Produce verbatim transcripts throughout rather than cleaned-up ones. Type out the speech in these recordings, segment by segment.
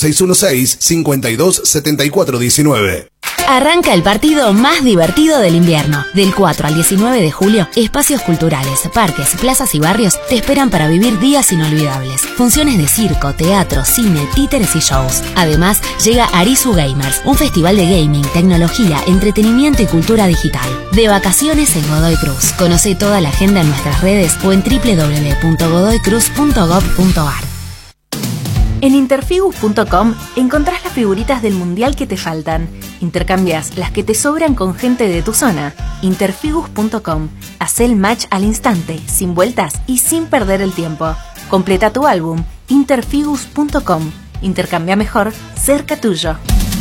seis uno seis, cinco dos siete cuatro uno nueve. Arranca el partido más divertido del invierno. Del cuatro al diecinueve de julio, espacios culturales, parques, plazas y barrios te esperan para vivir días inolvidables. Funciones de circo, teatro, cine, títeres y shows. Además, llega Arizu Gamers, un festival de gaming, tecnología, entretenimiento y cultura digital. De vacaciones en Godoy Cruz. Conoce toda la agenda en nuestras redes o en doble u doble u doble u punto godoy cruz punto gob punto a r. En interfigus punto com encontrás las figuritas del mundial que te faltan. Intercambias las que te sobran con gente de tu zona. interfigus punto com. Haz el match al instante, sin vueltas y sin perder el tiempo. Completa tu álbum. interfigus punto com. Intercambia mejor, cerca tuyo.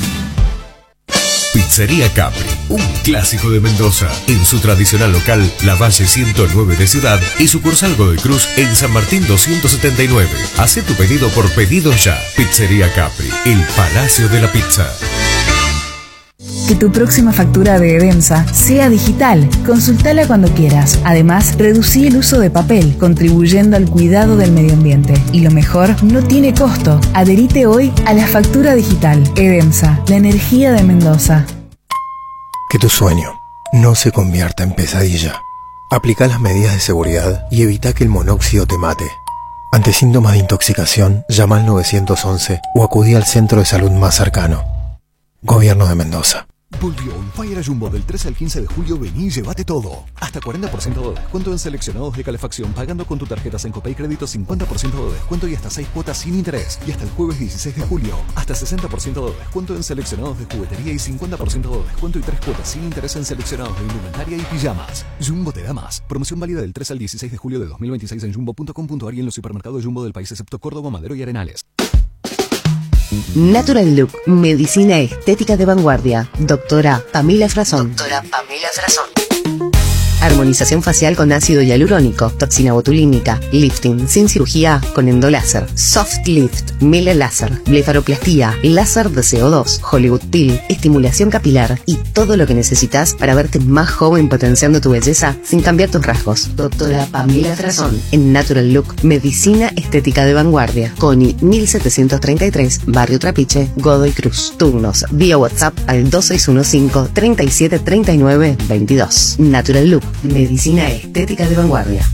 Pizzería Capri, un clásico de Mendoza. En su tradicional local, La Valle ciento nueve de Ciudad y sucursal Godoy Cruz en San Martín doscientos setenta y nueve. Hacé tu pedido por pedido ya. Pizzería Capri, el Palacio de la Pizza. Que tu próxima factura de Edemsa sea digital. Consultala cuando quieras. Además, reducí el uso de papel, contribuyendo al cuidado del medio ambiente. Y lo mejor, no tiene costo. Adherite hoy a la factura digital. Edemsa, la energía de Mendoza. Que tu sueño no se convierta en pesadilla. Aplica las medidas de seguridad y evita que el monóxido te mate. Ante síntomas de intoxicación, llama al nueve once o acudí al centro de salud más cercano. Gobierno de Mendoza. Volvió un Fire Jumbo del tres al quince de julio. Vení y llévate todo. Hasta cuarenta por ciento de descuento en seleccionados de calefacción pagando con tu tarjeta Sencopay Crédito, cincuenta por ciento de descuento y hasta seis cuotas sin interés. Y hasta el jueves dieciséis de julio, hasta sesenta por ciento de descuento en seleccionados de juguetería y cincuenta por ciento de descuento y tres cuotas sin interés en seleccionados de indumentaria y pijamas. Jumbo te da más. Promoción válida del tres al dieciséis de julio de dos mil veintiséis en jumbo punto com punto a r y en los supermercados Jumbo del país excepto Córdoba, Madero y Arenales. Natural Look, medicina estética de vanguardia. Doctora Pamela Frazón. Doctora Pamela Frazón. Armonización facial con ácido hialurónico, toxina botulínica, lifting sin cirugía con endoláser, soft lift, mele láser, blefaroplastía, láser de C O dos, Hollywood Peel, estimulación capilar y todo lo que necesitas para verte más joven potenciando tu belleza sin cambiar tus rasgos. Doctora Pamela Frazón. En Natural Look, medicina estética de vanguardia. Coni mil setecientos treinta y tres, Barrio Trapiche, Godoy Cruz. Turnos vía WhatsApp al dos seis uno cinco, treinta y siete, treinta y nueve, veintidós. Natural Look, medicina estética de vanguardia.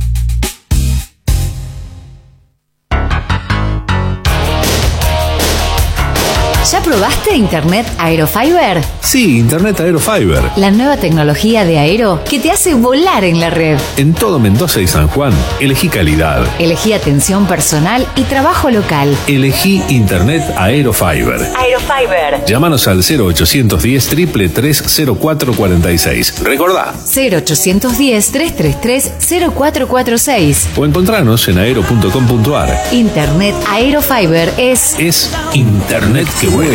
¿Ya probaste Internet Aerofiber? Sí, Internet Aerofiber. La nueva tecnología de Aero que te hace volar en la red. En todo Mendoza y San Juan, elegí calidad. Elegí atención personal y trabajo local. Elegí Internet Aerofiber. Aerofiber. Llámanos al cero ochocientos diez, triple tres, cero cuatro cuarenta y seis. Recordá. cero ochocientos diez, trescientos treinta y tres, cero cuatro cuarenta y seis. O encontranos en aero punto com punto a r. Internet Aerofiber es... Es Internet que vuela.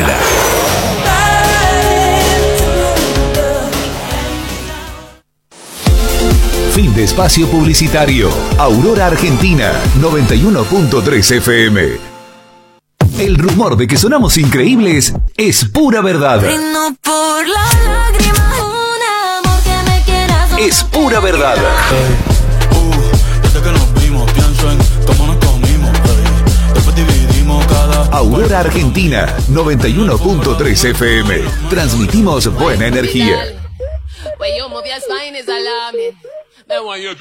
Fin de espacio publicitario. Aurora Argentina, noventa y uno punto tres F M. El rumor de que sonamos increíbles es pura verdad. Es pura verdad. Aurora Argentina, noventa y uno punto tres F M. Transmitimos buena energía.